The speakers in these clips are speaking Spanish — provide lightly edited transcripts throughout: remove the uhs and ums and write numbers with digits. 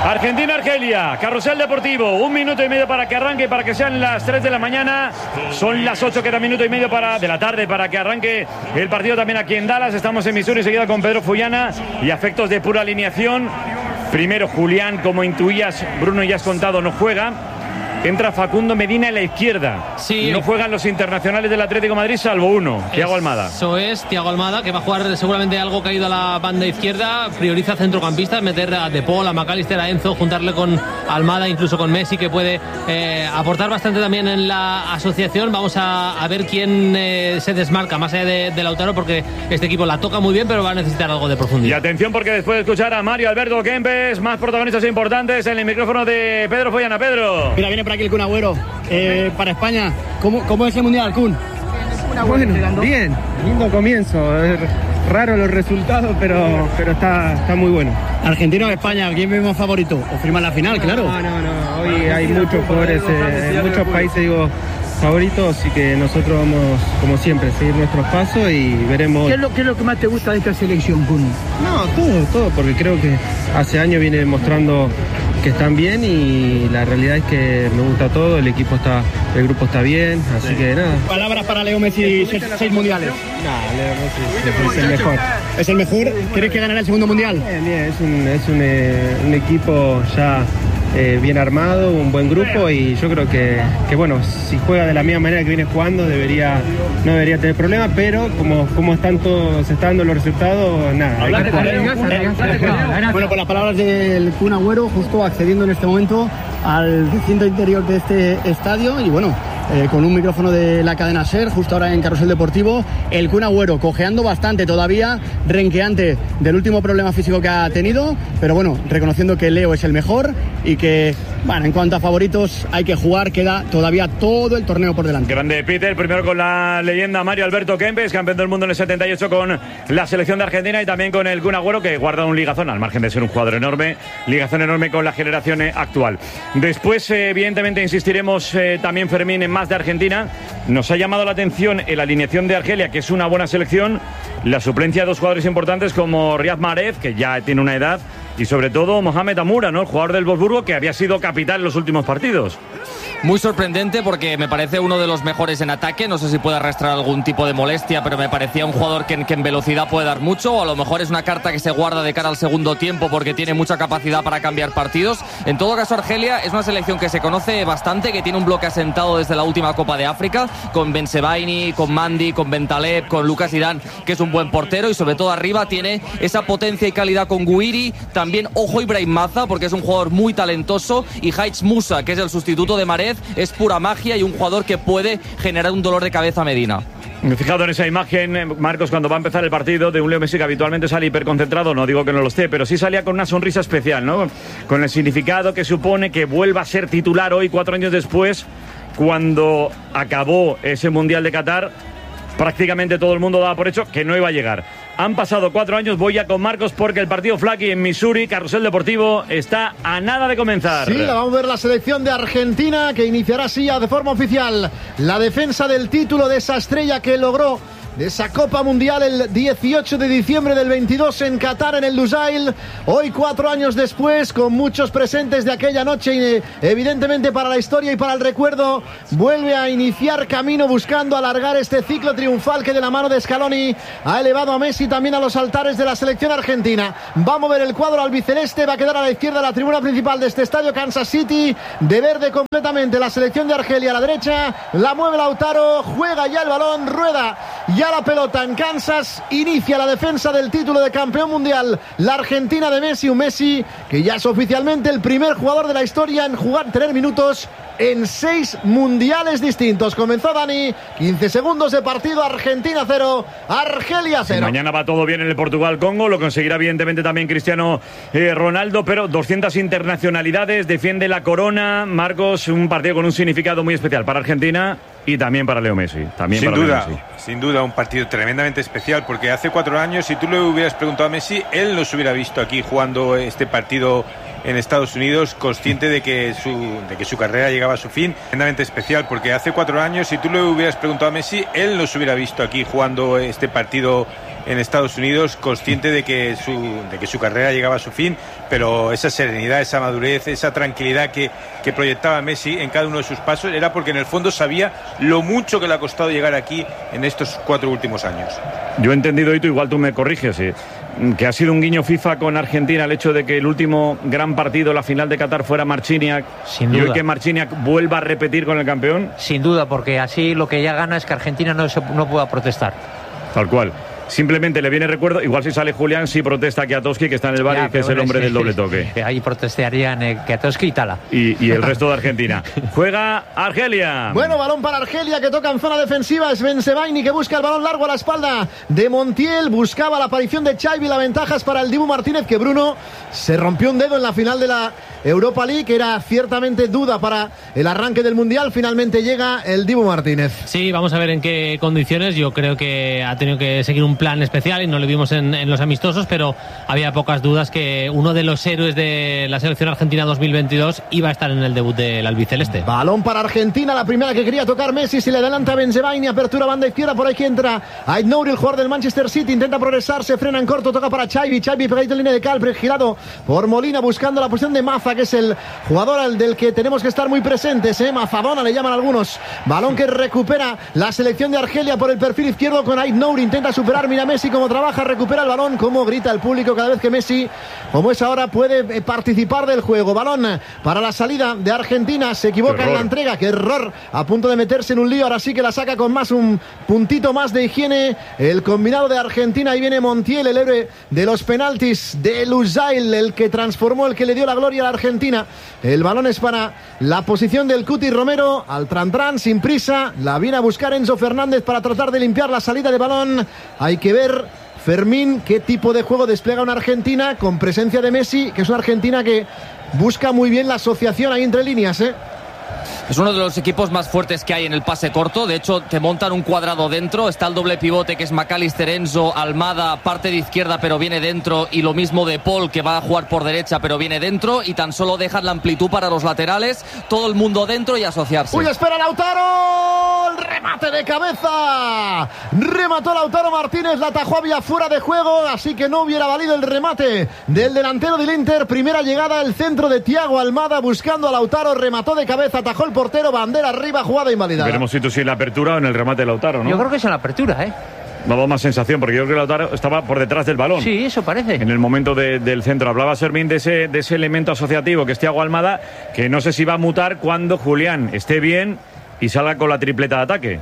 Argentina-Argelia, carrusel deportivo, 1 minuto y medio para que arranque, para que sean las 3 de la mañana. Son las 8, queda minuto y medio de la tarde para que arranque el partido también aquí en Dallas. Estamos en Missouri, seguida con Pedro Fullana y a efectos de pura alineación. Primero Julián, como intuías, Bruno, ya has contado, no juega. Entra Facundo Medina en la izquierda. Sí. No juegan los internacionales del Atlético de Madrid, salvo uno, Thiago Almada. Eso es, Thiago Almada, que va a jugar seguramente algo caído a la banda izquierda. Prioriza centrocampistas, meter a De Paul, a McAllister, a Enzo, juntarle con Almada, incluso con Messi, que puede aportar bastante también en la asociación. Vamos a ver quién se desmarca más allá de Lautaro, porque este equipo la toca muy bien, pero va a necesitar algo de profundidad. Y atención, porque después de escuchar a Mario Alberto Kempes, más protagonistas importantes en el micrófono de Pedro Follana. Pedro. Mira, viene por aquí el Kun Agüero para España. ¿Cómo es el Mundial, Kun? Bueno, bien, lindo comienzo. Raro los resultados, pero está muy bueno. Argentina o España, ¿quién vemos favorito? O firma la final, claro. No. Hoy hay muchos jugadores en muchos países, favoritos, así que nosotros vamos, como siempre, seguir nuestros pasos y veremos. ¿Qué es lo que más te gusta de esta selección, Kun? No, todo, porque creo que hace años viene demostrando que están bien y la realidad es que me gusta todo, el grupo está bien, así que nada. Palabras para Leo Messi, 6 mundiales. Leo Messi es el mejor. ¿Es el mejor? ¿Crees que ganará el segundo mundial? Bien, es un equipo ya bien armado, un buen grupo, y yo creo que bueno, si juega de la misma manera que viene jugando no debería tener problemas, pero como se están dando los resultados, nada. Bueno, por las palabras del Kun Agüero, justo accediendo en este momento al recinto interior de este estadio, y bueno, con un micrófono de la cadena SER, justo ahora en Carrusel Deportivo, el Kun Agüero cojeando bastante todavía, renqueante del último problema físico que ha tenido, pero bueno, reconociendo que Leo es el mejor y que, bueno, en cuanto a favoritos hay que jugar, queda todavía todo el torneo por delante. Grande Peter, primero con la leyenda Mario Alberto Kempes, campeón del mundo en el 78 con la selección de Argentina, y también con el Kun Agüero, que guarda un ligazón, al margen de ser un jugador enorme, ligazón enorme con la generación actual. Después, evidentemente, insistiremos también, Fermín, en más de Argentina. Nos ha llamado la atención en la alineación de Argelia, que es una buena selección, la suplencia de dos jugadores importantes como Riyad Mahrez, que ya tiene una edad, y sobre todo Mohamed Amoura, ¿no? El jugador del Wolfsburgo, que había sido capitán en los últimos partidos. Muy sorprendente, porque me parece uno de los mejores en ataque. No sé si puede arrastrar algún tipo de molestia, pero me parecía un jugador que en velocidad puede dar mucho, o a lo mejor es una carta que se guarda de cara al segundo tiempo porque tiene mucha capacidad para cambiar partidos. En todo caso, Argelia es una selección que se conoce bastante, que tiene un bloque asentado desde la última Copa de África, con Ben Sebaini, con Mandi, con Bentaleb, con Lucas Zidane, que es un buen portero, y sobre todo arriba tiene esa potencia y calidad con Guiri. También, ojo, Ibrahim Maza, porque es un jugador muy talentoso, y Haidt Musa, que es el sustituto de Mahrez, es pura magia y un jugador que puede generar un dolor de cabeza a Medina. Me he fijado en esa imagen, Marcos, cuando va a empezar el partido, de un Leo Messi que habitualmente sale hiperconcentrado. No digo que no lo esté, pero sí salía con una sonrisa especial, ¿no? Con el significado que supone que vuelva a ser titular hoy, 4 años después, cuando acabó ese Mundial de Qatar. Prácticamente todo el mundo daba por hecho que no iba a llegar. Han pasado 4 años, voy ya con Marcos, porque el partido Flaky en Missouri, Carrusel Deportivo, está a nada de comenzar. Sí, la vamos a ver la selección de Argentina, que iniciará así ya de forma oficial la defensa del título de esa estrella que logró de esa Copa Mundial el 18 de diciembre del 22 en Qatar, en el Lusail. Hoy, 4 años después, con muchos presentes de aquella noche, y evidentemente para la historia y para el recuerdo, vuelve a iniciar camino buscando alargar este ciclo triunfal que, de la mano de Scaloni, ha elevado a Messi también a los altares de la selección argentina. Va a mover el cuadro albiceleste, va a quedar a la izquierda la tribuna principal de este estadio Kansas City, de verde completamente la selección de Argelia. A la derecha la mueve Lautaro, juega ya el balón, rueda ya la pelota en Kansas, inicia la defensa del título de campeón mundial la Argentina de Messi, un Messi que ya es oficialmente el primer jugador de la historia en tener minutos en 6 mundiales distintos. Comenzó Dani, 15 segundos de partido, Argentina 0, Argelia 0. Mañana va todo bien en el Portugal-Congo, lo conseguirá evidentemente también Cristiano Ronaldo, pero 200 internacionalidades, defiende la corona. Marcos, un partido con un significado muy especial para Argentina y también para Leo Messi. También sin para duda, Leo Messi. Sin duda, un partido tremendamente especial, porque hace 4 años, si tú le hubieras preguntado a Messi, él nos hubiera visto aquí jugando este partido en Estados Unidos, consciente de que su carrera llegaba a su fin. Tremendamente especial, porque hace 4 años, si tú le hubieras preguntado a Messi, él no se hubiera visto aquí jugando este partido en Estados Unidos, consciente de que su carrera llegaba a su fin, pero esa serenidad, esa madurez, esa tranquilidad que proyectaba Messi en cada uno de sus pasos, era porque en el fondo sabía lo mucho que le ha costado llegar aquí en estos 4 últimos años. Yo he entendido, y tú igual tú me corriges, que ha sido un guiño FIFA con Argentina el hecho de que el último gran partido, la final de Qatar, fuera Marciniak, sin duda. Y hoy que Marciniak vuelva a repetir con el campeón. Sin duda, porque así lo que ya gana es que Argentina no pueda protestar. Tal cual. Simplemente le viene recuerdo, igual si sale Julián, sí protesta Kiatowski, que está en el bar y que es el hombre del doble toque. Ahí protestarían Kiatowski y Tala. Y el resto de Argentina. Juega Argelia. Bueno, balón para Argelia, que toca en zona defensiva. Es Bensebaini, que busca el balón largo a la espalda de Montiel. Buscaba la aparición de Xavi. La ventaja es para el Dibu Martínez, que Bruno se rompió un dedo en la final de la Europa League, que era ciertamente duda para el arranque del Mundial. Finalmente llega el Dibu Martínez. Sí, vamos a ver en qué condiciones. Yo creo que ha tenido que seguir un plan especial y no lo vimos en los amistosos, pero había pocas dudas que uno de los héroes de la selección argentina 2022 iba a estar en el debut del albiceleste. Balón para Argentina, la primera que quería tocar Messi, se le adelanta Bensebaini, apertura banda izquierda, por ahí que entra Ait Nouri, el jugador del Manchester City, intenta progresar, se frena en corto, toca para Xavi pegadito en línea de Calpre, girado por Molina, buscando la posición de Maza, que es el jugador al del que tenemos que estar muy presentes, Mazadona le llaman algunos. Balón que recupera la selección de Argelia por el perfil izquierdo con Ait Nouri, intenta superar, mira Messi cómo trabaja, recupera el balón, cómo grita el público cada vez que Messi, como es ahora, puede participar del juego. Balón para la salida de Argentina, se equivoca en la entrega, qué error, a punto de meterse en un lío, ahora sí que la saca con un puntito más de higiene el combinado de Argentina. Ahí viene Montiel, el héroe de los penaltis de Lusail, el que transformó, el que le dio la gloria a la Argentina. El balón es para la posición del Cuti Romero, al tran sin prisa, la viene a buscar Enzo Fernández para tratar de limpiar la salida de balón. Hay que ver, Fermín, qué tipo de juego despliega una Argentina con presencia de Messi, que es una Argentina que busca muy bien la asociación ahí entre líneas, Es uno de los equipos más fuertes que hay en el pase corto. De hecho, te montan un cuadrado dentro. Está el doble pivote, que es McAllister, Enzo, Almada, parte de izquierda, pero viene dentro. Y lo mismo de Paul, que va a jugar por derecha, pero viene dentro. Y tan solo dejan la amplitud para los laterales. Todo el mundo dentro y asociarse. ¡Uy, espera Lautaro! ¡El remate de cabeza! Remató Lautaro Martínez, la atajó, había fuera de juego, así que no hubiera valido el remate del delantero del Inter. Primera llegada, el centro de Thiago Almada buscando a Lautaro. Remató de cabeza, atajó el portero, bandera arriba, jugada invalidada. Veremos si tú sí en la apertura o en el remate de Lautaro, ¿no? Yo creo que es en la apertura, Me da más sensación, porque yo creo que Lautaro estaba por detrás del balón. Sí, eso parece. En el momento del centro. Hablaba Servín de ese elemento asociativo que es Thiago Almada, que no sé si va a mutar cuando Julián esté bien y salga con la tripleta de ataque.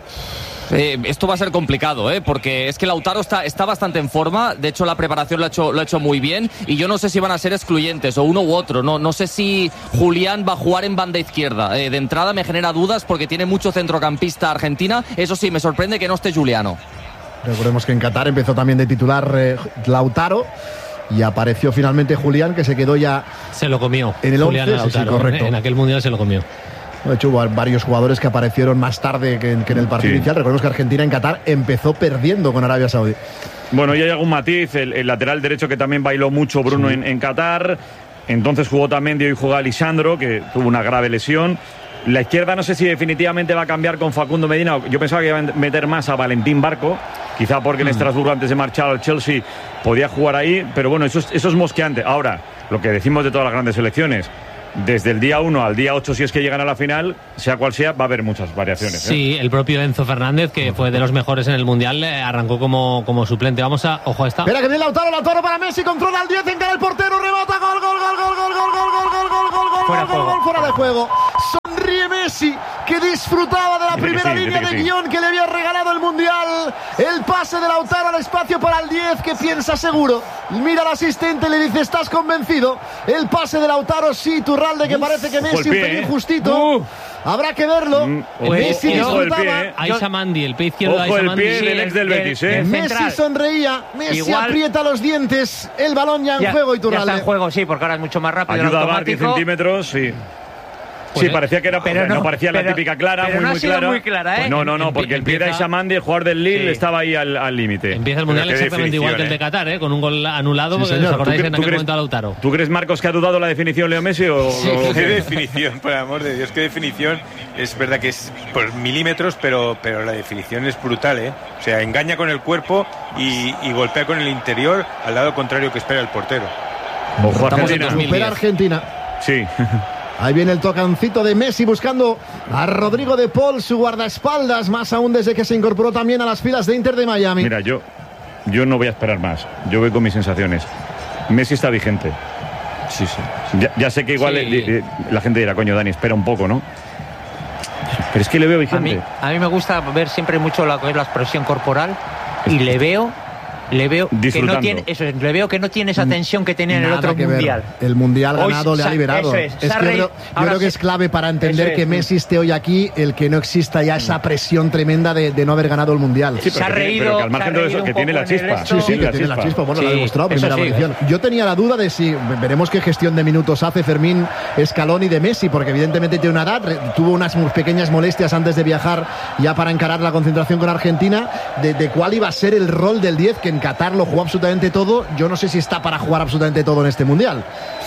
Esto va a ser complicado, porque es que Lautaro está bastante en forma. De hecho, la preparación lo ha hecho muy bien. Y yo no sé si van a ser excluyentes, o uno u otro. No sé si Julián va a jugar en banda izquierda. De entrada me genera dudas porque tiene mucho centrocampista Argentina. Eso sí, me sorprende que no esté Giuliano. Recordemos que en Qatar empezó también de titular Lautaro. Y apareció finalmente Julián, que se quedó ya... Se lo comió. En el 11, Lautaro, sí, correcto. En aquel mundial se lo comió. De hecho, hubo varios jugadores que aparecieron más tarde que en el partido inicial. Recordemos que Argentina en Qatar empezó perdiendo con Arabia Saudí. Bueno, y hay algún matiz. El lateral derecho que también bailó mucho Bruno en Qatar. Entonces jugó también y hoy juega Lisandro, que tuvo una grave lesión. La izquierda no sé si definitivamente va a cambiar con Facundo Medina. Yo pensaba que iba a meter más a Valentín Barco, quizá porque en Estrasburgo, antes de marchar al Chelsea, podía jugar ahí, pero bueno, eso es mosqueante. Ahora, lo que decimos de todas las grandes selecciones, desde el día 1 al día 8, si es que llegan a la final, sea cual sea, va a haber muchas variaciones. Sí, el propio Enzo Fernández, que fue de los mejores en el Mundial, arrancó como suplente. Vamos a... Ojo a esta. Espera que viene Lautaro para Messi, controla al 10, encara el portero, rebota, gol, fuera de juego. Sonríe Messi, que disfrutaba de la primera línea de guión que le había regalado el Mundial. El pase de Lautaro al espacio para el 10, que piensa seguro. Mira al asistente, le dice, ¿estás convencido? El pase de Lautaro, sí, Turralde, que parece que Messi un pelín justito. Habrá que verlo. Messi disfrutaba. Aisha Mandi, el pie izquierdo de Ojo Aisha el Mandi. pie del ex del Betis, Messi sonreía, Messi aprieta los dientes. El balón ya en juego, y Turralde. Ya está en juego, sí, porque ahora es mucho más rápido. Ayuda a Bar 10 centímetros, sí. Sí, parecía que era, pero no parecía la típica clara, pero muy clara. Muy clara, ¿eh? Pues no, porque el Piedra Isamandi, el jugador del Lille, estaba ahí al límite. Empieza el Mundial exactamente igual que el de Qatar, con un gol anulado, porque os acordáis en aquel momento a Lautaro. ¿Tú crees, Marcos, que ha dudado la definición Leo Messi? ¿Qué definición, por el amor de Dios, qué definición? Es verdad que es por milímetros, pero la definición es brutal, ¿eh? O sea, engaña con el cuerpo y golpea con el interior al lado contrario que espera el portero. Ojo, Argentina. Recupera Argentina. Sí. Ahí viene el tocancito de Messi buscando a Rodrigo de Paul, su guardaespaldas, más aún desde que se incorporó también a las filas de Inter de Miami. Mira, yo no voy a esperar más. Yo voy con mis sensaciones. Messi está vigente. Sí. Ya sé que igual la gente dirá, coño, Dani, espera un poco, ¿no? Pero es que le veo vigente. A mí me gusta ver siempre mucho la expresión corporal y le veo que no tiene le veo que no tiene esa tensión que tenía en el otro mundial. El mundial ganado le ha liberado. Eso es. Yo creo que es clave para entender que Messi esté hoy aquí, el que no exista ya esa presión tremenda de no haber ganado el mundial. Sí, se ha reído, pero que al margen de eso, que tiene la chispa. Sí, que tiene la chispa. Bueno, lo ha demostrado primera aparición. Yo tenía la duda de si veremos qué gestión de minutos hace Fermín Scaloni de Messi, porque evidentemente tiene una edad, tuvo unas pequeñas molestias antes de viajar ya para encarar la concentración con Argentina, de cuál iba a ser el rol del 10, que en Qatar lo jugó absolutamente todo. Yo no sé si está para jugar absolutamente todo en este mundial.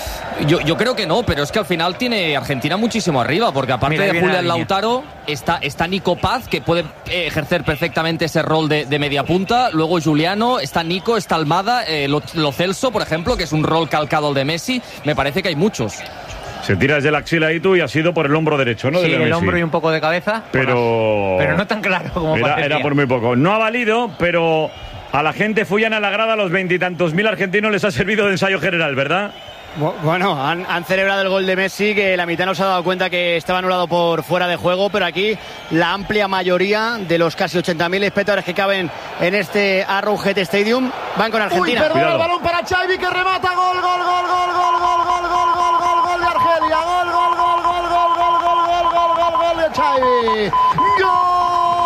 Yo creo que no, pero es que al final tiene Argentina muchísimo arriba, porque aparte de Julián Lautaro está Nico Paz, que puede ejercer perfectamente ese rol de media punta, luego Juliano, está Nico, está Almada, Lo Celso, por ejemplo, que es un rol calcado al de Messi. Me parece que hay muchos. Se tira desde la axila y tú, y ha sido por el hombro derecho, ¿no? Sí, el hombro y un poco de cabeza. Pero no tan claro como era por muy poco. No ha valido, pero a la gente Fuyan a la grada, a los 20 y tantos mil argentinos les ha servido de ensayo general, ¿verdad? Bueno, han celebrado el gol de Messi, que la mitad no se ha dado cuenta que estaba anulado por fuera de juego, pero aquí la amplia mayoría de los casi 80.000 espectadores que caben en este Arrowhead Stadium van con Argentina. Uy, perdón, el balón para Xavi, que remata, gol de Argelia, gol de Xavi, gol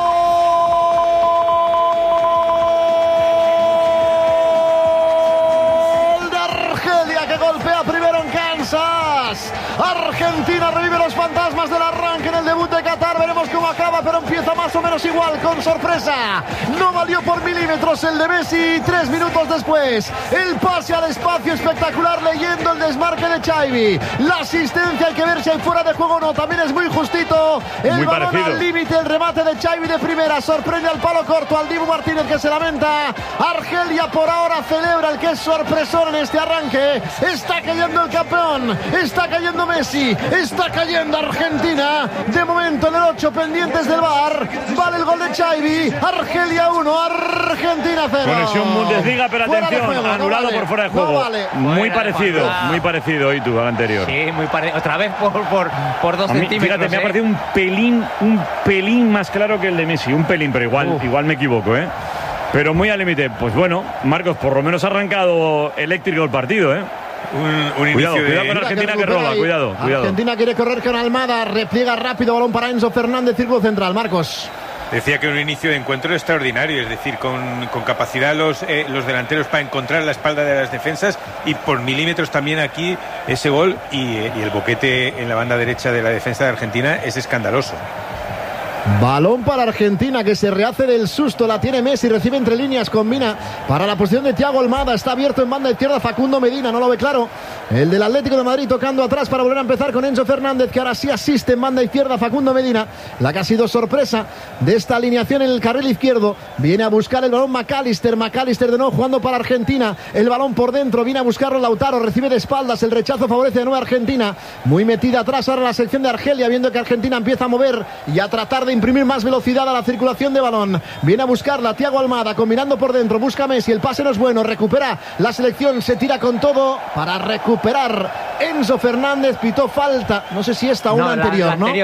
de Argelia, que golpea primero en Kansas. Argentina revive los fantasmas del arranque en el debut de Qatar. Veremos cómo acaba, pero empieza más o menos igual, con sorpresa. No valió por milímetros el de Messi. 3 minutos después, el pase al espacio espectacular, leyendo el desmarque de Xavi. La asistencia, hay que ver si hay fuera de juego o no. También es muy justito. El balón al límite, el remate de Xavi de primera. Sorprende al palo corto al Dibu Martínez, que se lamenta. Argelia por ahora celebra el que es sorpresor en este arranque. Está cayendo el campeón. Está cayendo Messi, está cayendo Argentina. De momento en el 8, pendientes del VAR. Vale el gol de Xavi. Argelia 1, Argentina 0. Conexión Bundesliga, pero atención, juego, anulado por fuera de juego. No vale. Muy parecido hoy tú al anterior. Sí, muy parecido. Otra vez por 2 centímetros. Fíjate, me ha parecido un pelín más claro que el de Messi. Un pelín, pero igual me equivoco, ¿eh? Pero muy al límite. Pues bueno, Marcos, por lo menos ha arrancado eléctrico el partido, ¿eh? Cuidado con Argentina, que roba, cuidado. Argentina quiere correr con Almada, repliega rápido, balón para Enzo Fernández, círculo central. Marcos. Decía que un inicio de encuentro extraordinario, es decir, con capacidad los delanteros para encontrar la espalda de las defensas, y por milímetros también aquí ese gol, y el boquete en la banda derecha de la defensa de Argentina es escandaloso. Balón para Argentina, que se rehace del susto. La tiene Messi, recibe entre líneas, combina para la posición de Thiago Almada. Está abierto en banda izquierda Facundo Medina, no lo ve claro el del Atlético de Madrid, tocando atrás para volver a empezar con Enzo Fernández, que ahora sí asiste en banda izquierda Facundo Medina. La que ha sido sorpresa de esta alineación en el carril izquierdo. Viene a buscar el balón McAllister de nuevo jugando para Argentina. El balón por dentro, viene a buscarlo Lautaro, recibe de espaldas, el rechazo favorece de nuevo a Argentina. Muy metida atrás ahora la sección de Argelia, viendo que Argentina empieza a mover y a tratar de imprimir más velocidad a la circulación de balón. Viene a buscarla Thiago Almada, combinando por dentro, busca Messi, el pase no es bueno, recupera la selección, se tira con todo para recuperar Enzo Fernández. Pitó falta, no sé si esta o una anterior, ¿no?